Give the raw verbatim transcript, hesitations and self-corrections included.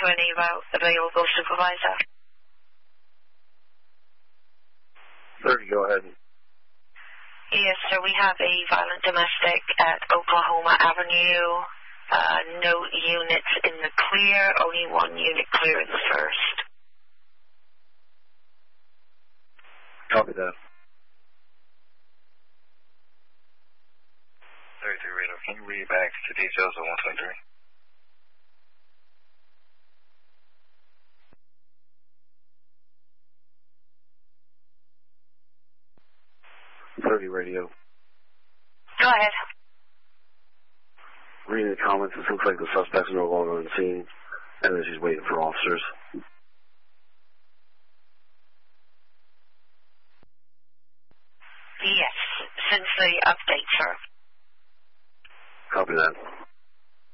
to any available supervisor. thirty, go ahead. Yes, sir, we have a violent domestic at Oklahoma Avenue. Uh, no units in the clear, only one unit clear in the first. Copy that. thirty-three radio, can you read back to details of one twenty-three? thirty radio. Go ahead. Reading the comments, it looks like the suspect's no longer on the scene, and that she's waiting for officers. Yes, since the update, sir. Copy that.